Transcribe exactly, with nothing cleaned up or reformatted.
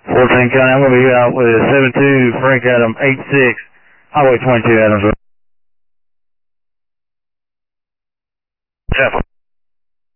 fourteen County, I'm going to be out with seven two Frank Adam eight six, Highway twenty-two Adamsville. Chapel.